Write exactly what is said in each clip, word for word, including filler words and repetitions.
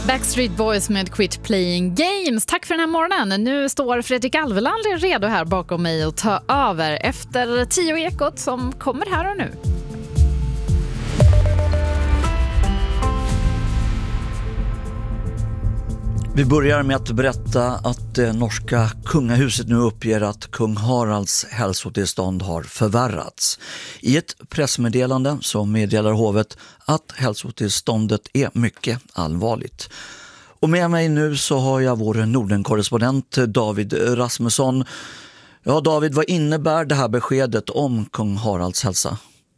Backstreet Boys med Quit Playing Games. Tack för den här morgonen. Nu står Fredrik Alveland redo här bakom mig och ta över efter tio ekot som kommer här och nu. Vi börjar med att berätta att det norska kungahuset nu uppger att kung Haralds hälsotillstånd har förvärrats. I ett pressmeddelande så meddelar hovet att hälsotillståndet är mycket allvarligt. Och med mig nu så har jag vår Norden-korrespondent David Rasmusson. Ja David, vad innebär det här beskedet om kung Haralds hälsa?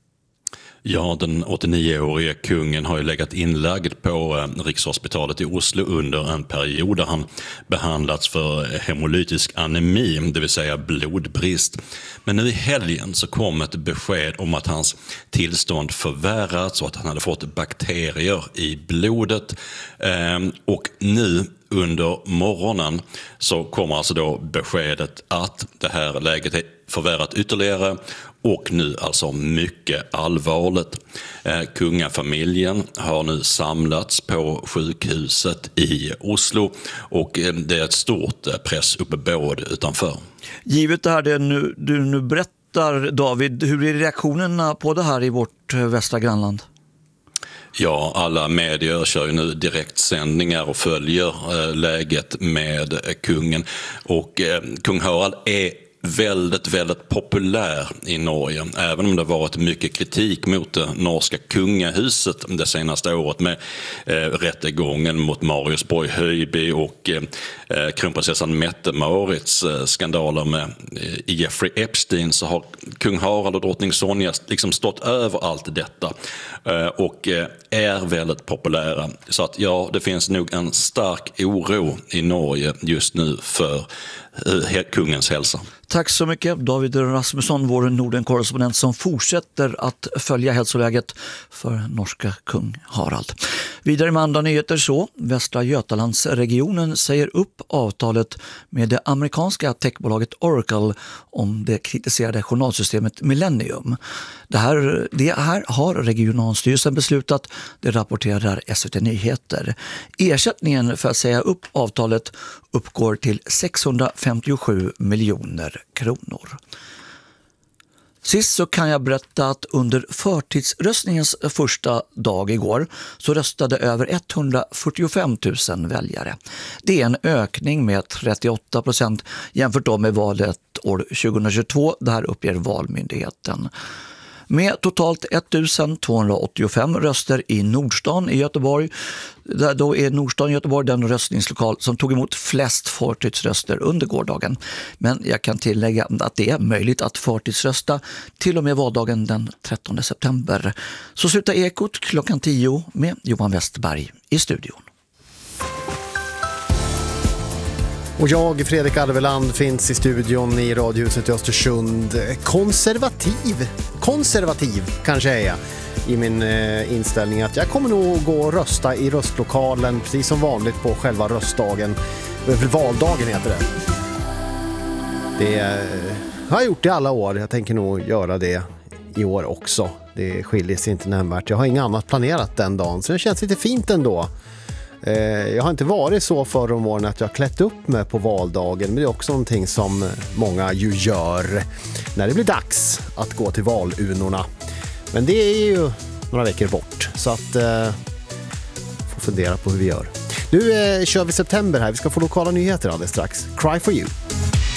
Ja, den åttionioårige kungen har ju legat inlagd på Rikshospitalet i Oslo under en period där han behandlats för hemolytisk anemi, det vill säga blodbrist. Men nu i helgen så kom ett besked om att hans tillstånd förvärrats och att han hade fått bakterier i blodet. Och nu under morgonen så kommer alltså då beskedet att det här läget är förvärrat ytterligare och nu alltså mycket allvarligt. Eh, kungafamiljen har nu samlats på sjukhuset i Oslo och eh, det är ett stort eh, pressuppbåd utanför. Givet det här det nu, du nu berättar David, hur är reaktionerna på det här i vårt eh, västra grannland? Ja, alla medier kör ju nu direktsändningar och följer eh, läget med eh, kungen och eh, kung Harald är väldigt, väldigt populär i Norge. Även om det varit mycket kritik mot det norska kungahuset det senaste året med eh, rättegången mot Marius Borg Høiby och eh, kronprinsessan Mette-Maurits eh, skandaler med eh, Jeffrey Epstein, så har kung Harald och drottning Sonja liksom stått över allt detta eh, och eh, är väldigt populära. Så att ja, det finns nog en stark oro i Norge just nu för kungens hälsa. Tack så mycket David Rasmusson, vår Norden-korrespondent som fortsätter att följa hälsoläget för norska kung Harald. Vidare med andra nyheter så, Västra Götalandsregionen säger upp avtalet med det amerikanska techbolaget Oracle om det kritiserade journalsystemet Millennium. Det här, det här har regionalstyrelsen beslutat, det rapporterar S V T Nyheter. Ersättningen för att säga upp avtalet uppgår till sexhundrafemtiosju miljoner kronor. Sist så kan jag berätta att under förtidsröstningens första dag igår så röstade över etthundrafyrtiofem tusen väljare. Det är en ökning med trettioåtta procent jämfört då med valet år tjugohundratjugotvå, där uppger Valmyndigheten. Med totalt ettusentvåhundraåttiofem röster i Nordstan i Göteborg. Där då är Nordstan i Göteborg den röstningslokal som tog emot flest förtidsröster under gårdagen. Men jag kan tillägga att det är möjligt att förtidsrösta till och med valdagen den trettonde september. Så slutar ekot klockan tio med Johan Westberg i studion. Och jag, Fredrik Alveland, finns i studion i Radiohuset i Östersund. Konservativ, konservativ kanske jag är i min eh, inställning att jag kommer nog gå och rösta i röstlokalen precis som vanligt på själva röstdagen. Valdagen heter det. Det eh, har jag gjort i alla år. Jag tänker nog göra det i år också. Det skiljer sig inte nämnvärt. Jag har inget annat planerat den dagen, så det känns lite fint ändå. Jag har inte varit så förr om åren att jag har klätt upp mig på valdagen, men det är också någonting som många ju gör när det blir dags att gå till valurnorna. Men det är ju några veckor bort, så att eh, får fundera på hur vi gör. Nu eh, kör vi september här, vi ska få lokala nyheter alldeles strax. Cry for you.